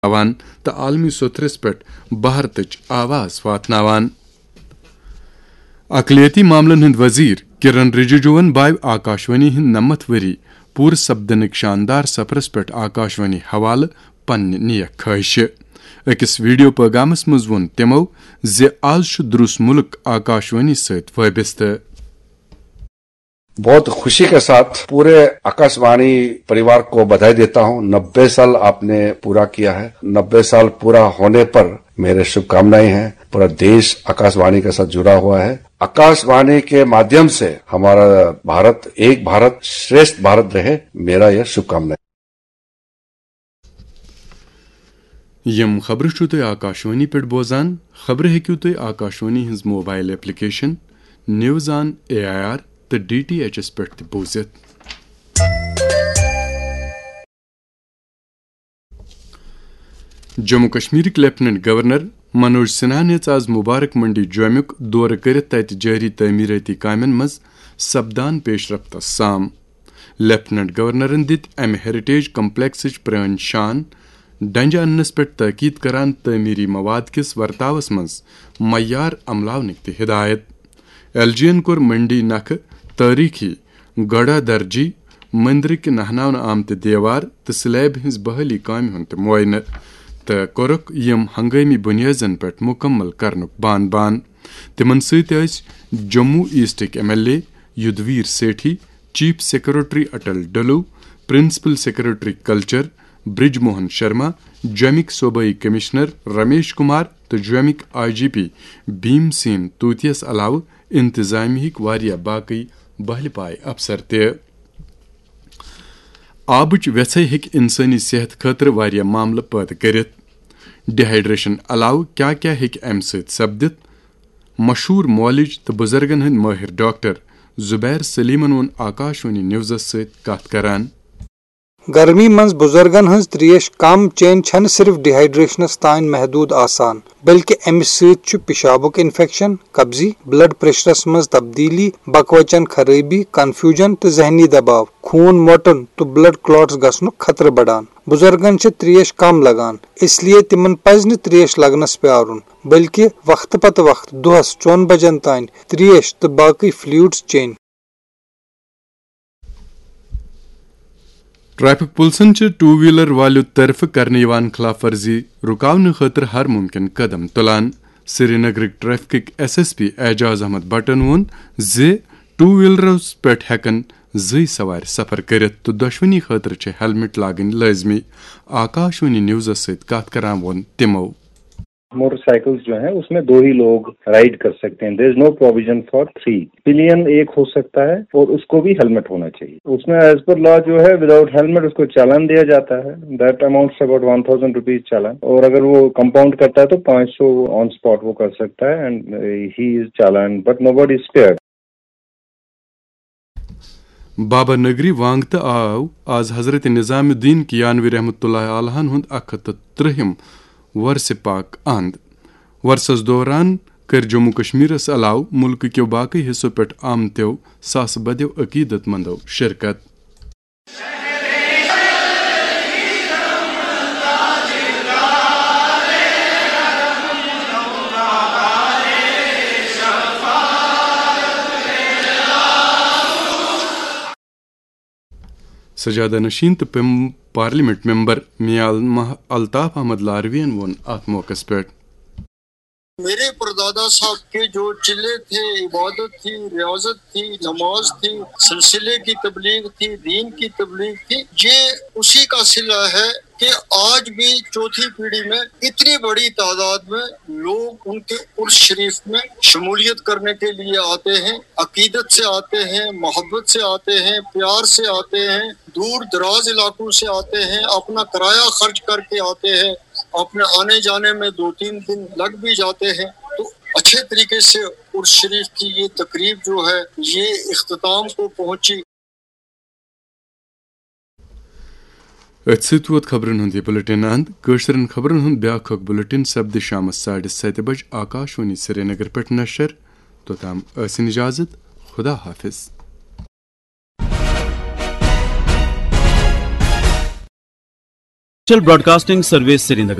تو عالمی سطرس پہ بھارتچ آواز واتناوان. اقلیتی معاملن ہند وزیر کرن رجیجوون بائیو آکاشوانی ہند 90 وری پور سپدنک شاندار سفرس پہ آکاشوانی حوالہ پنہ نیک خواہش. اکس ویڈیو پیغامس مز وون تمو زِ آز دروس ملک آکاشوانی ست وابستہ. بہت خوشی کے ساتھ پورے آکاشوانی پریوار کو بدھائی دیتا ہوں. 90 سال آپ نے پورا کیا ہے. 90 سال پورا ہونے پر میرے شبھ کامنائیں ہیں. پورا دیش آکاشوانی کے ساتھ جڑا ہوا ہے. آکاشوانی کے مادھیم سے ہمارا بھارت ایک بھارت شریشٹھ بھارت رہے. میرا یہ شبھ کامنائیں. یم خبر چھو تُہۍ آکاشوانی پٮ۪ٹھ بوزان. خبر ہیٚکِو تُہۍ آکاشوانی ہٕنٛز mobile application news on AIR تہٕ DTH پٮ۪ٹھ تہِ بوٗزِتھ. جموں کشمیرک لیفٹیننٹ گورنر منوج سنہا ہیٚژ آز مبارک منڈی جومیُک دورٕ کٔرِتھ تَتہِ جٲری تعمیٖرٲتی کامٮ۪ن منٛز سپدان پیش رفتس سام. لیفٹیننٹ گورنرن دِتۍ امہِ ہیریٹیج کمپلیکسٕچ پرٛٲنۍ شان ڈنجہِ اننس پٮ۪ٹھ تٲکیٖد کران تعمیٖری مواد کِس ورتاوس منٛز معیار عملاونٕکۍ تہِ ہدایت. LG ین کوٚر منڈی نکھٕ تٲریخی گوڑا درجی مندرٕکۍ نہناونہٕ آمتہِ دیوار تہٕ سلیب ہٕنٛزِ بحٲلی کامہِ ہُنٛد تہِ معٲینہٕ تہٕ کوٚرُکھ یم ہنگٲمی بُنیٲدن پٮ۪ٹھ مُکمل کرنُک بان. تِمن سۭتۍ ٲسۍ Jammu ایسٹٕکۍ MLA یدویر Sethi, chief secretary Atal ڈلو، پرنسپل سیکرٹری کلچر برج موہن شرما، جومِک صوبائی کمشنر رمیش کمار تہٕ جومِک IGP بھیم سین توتیس علاوٕ انتظامیہٕکۍ واریاہ باقٕے بہلہِ پایہِ افسر تہِ. آبٕچ ویژھٕے ہیٚکہِ انسٲنی صحت خٲطرٕ واریاہ معاملہٕ پٲدٕ کٔرِتھ. ڈِہایڈریشن علاوٕ کیٛاہ کیٛاہ ہیٚکہِ امہِ سۭتۍ سپدِتھ؟ مشہوٗر معالج تہٕ بُزرگن ہٕنٛدۍ مٲہِر ڈاکٹر زبیر سلیمن ووٚن آکاشوانی نیوزس سۭتۍ کتھ کران. گرمی منز بزرگن ہنز تریش کم چین چھنہ صرف ڈیہائیڈریشنس تان محدود آسان بلکہ امہ سۭتۍ چھُ پشابُک انفیکشن، قبضی، بلڈ پریشرس منز تبدیلی، بکوچن خرابی، کنفیوژن تہٕ ذہنی دباؤ، خون موٹن تہٕ بلڈ کلاٹس گژھنُک خطرٕ بڑان. بزرگن چھِ تریش کم لگان اس لیے تمن پزِ نہٕ تریش لگنس پیارُن بلکہ وقتہٕ پتہٕ وقتہٕ دۄہس 4 بجن تام تریش تہٕ باقٕے فلوئڈز چیٚنۍ. ٹریفک پُلسن چھِ 2 ویٖلر والیو طرفہٕ کرنہٕ یِوان خلاف ورزی رُکاونہٕ خٲطرٕ ہر مُمکِن قدم تُلان. سری نگرٕکۍ ٹریفکٕکۍ SSP اعجاز احمد بٹن ووٚن زِ 2 ویٖلرس پٮ۪ٹھ ہٮ۪کن 2 سوارِ سفر کٔرِتھ تہٕ دۄشوٕنی خٲطرٕ چھِ ہیلمٹ لاگٕنۍ لٲزمی. آکاشوانی نیوزس سۭتۍ کتھ کران ووٚن تِمو. موٹر سائیکلز جو ہیں اس میں 2 ہی لوگ رائڈ کر سکتے ہیں. دیر از نو پروویژن فار 3. پلین ایک ہو سکتا ہے اور اس کو بھی ہیلمٹ ہونا چاہیے. اس میں ایز پر لا جو ہے وداؤٹ ہیلمٹ اس کو چالان دیا جاتا ہے. دیٹ اماؤنٹس اباؤٹ 1000 روپیز چالان. اور اگر وہ کمپاؤنڈ کرتا ہے تو 500 آن اسپاٹ وہ کر سکتا ہے and he is challan but no body is اسپیئرڈ. بابا نگری وانگ تہٕ آو آز حضرت نظام الدین کیانوی رحمۃ اللہ علیہ ہُنٛد 130ہِم ورثہ پاک اند. ورثس دوران کر جموں کشمیرس علاوٕ ملکہٕ کیو باقٕے حصو پٮ۪ٹھ آمتیو ساسہٕ بدیو عقیدت مندو شرکت. سجادہ نشین تو پارلیمنٹ ممبر میاں الطاف احمد لاروین وون ات موقع پہ. میرے پردادا صاحب کے جو چلے تھے، عبادت تھی، ریاضت تھی، نماز تھی، سلسلے کی تبلیغ تھی، دین کی تبلیغ تھی، یہ اسی کا صلہ ہے کہ آج بھی چوتھی پیڑھی میں اتنی بڑی تعداد میں لوگ ان کے عرس شریف میں شمولیت کرنے کے لیے آتے ہیں. عقیدت سے آتے ہیں، محبت سے آتے ہیں، پیار سے آتے ہیں، دور دراز علاقوں سے آتے ہیں، اپنا کرایہ خرچ کر کے آتے ہیں، اپنے آنے جانے میں 2-3 دن لگ بھی جاتے ہیں. تو اچھے طریقے سے عرس شریف کی یہ تقریب جو ہے یہ اختتام کو پہنچی. اتھ سۭتۍ ووت خبرن ہُنٛد یہِ بُلٹن اند. کٲشرٮ۪ن خبرن ہُنٛد بیٛاکھ اکھ بُلٹن سپدِ شامس 7:30 بجہِ آکاشوانی سری نگر پٮ۪ٹھ نشر. توٚتام ٲسِن اجازت. خدا حافظ. براڈ کاسٹنگ سروس سری نگر.